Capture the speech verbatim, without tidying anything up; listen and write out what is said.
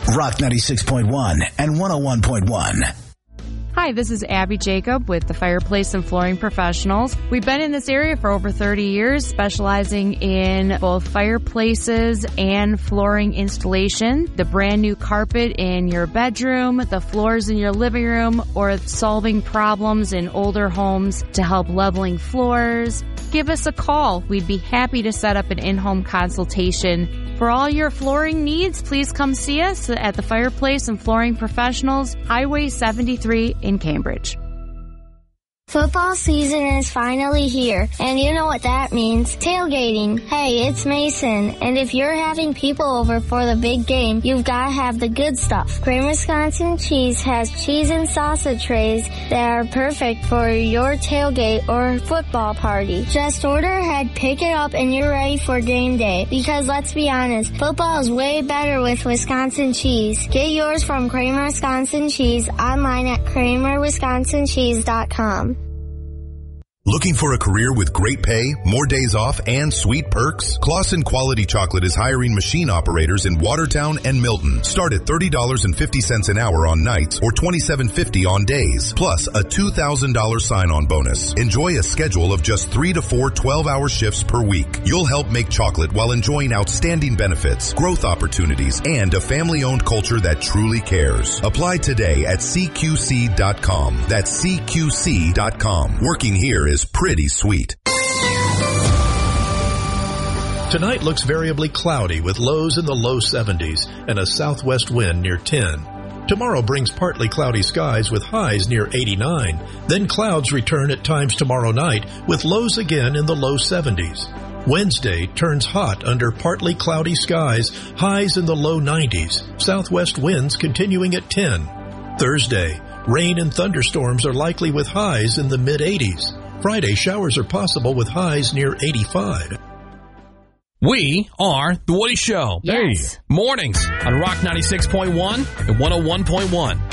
Rock ninety-six point one and one oh one point one. Hi, this is Abby Jacob with the Fireplace and Flooring Professionals. We've been in this area for over thirty years, specializing in both fireplaces and flooring installation, the brand new carpet in your bedroom, the floors in your living room, or solving problems in older homes to help leveling floors. Give us a call. We'd be happy to set up an in-home consultation. For all your flooring needs, please come see us at the Fireplace and Flooring Professionals, Highway seventy-three in Cambridge. Football season is finally here, and you know what that means. Tailgating. Hey, it's Mason, and if you're having people over for the big game, you've got to have the good stuff. Kramer Wisconsin Cheese has cheese and salsa trays that are perfect for your tailgate or football party. Just order ahead, pick it up, and you're ready for game day. Because let's be honest, football is way better with Wisconsin cheese. Get yours from Kramer Wisconsin Cheese online at kramer wisconsin cheese dot com. Looking for a career with great pay, more days off, and sweet perks? Claussen Quality Chocolate is hiring machine operators in Watertown and Milton. Start at thirty dollars and fifty cents an hour on nights or twenty-seven fifty on days, plus a two thousand dollars sign-on bonus. Enjoy a schedule of just three to four twelve-hour shifts per week. You'll help make chocolate while enjoying outstanding benefits, growth opportunities, and a family-owned culture that truly cares. Apply today at C Q C dot com. That's C Q C dot com. Working here is pretty sweet. Tonight looks variably cloudy with lows in the low seventies and a southwest wind near ten. Tomorrow brings partly cloudy skies with highs near eighty-nine. Then clouds return at times tomorrow night with lows again in the low seventies. Wednesday turns hot under partly cloudy skies, highs in the low nineties, southwest winds continuing at ten. Thursday, rain and thunderstorms are likely with highs in the mid-eighties. Friday, showers are possible with highs near eighty-five. We are The Woody Show. Yes. Hey. Mornings on Rock ninety-six point one and one oh one point one.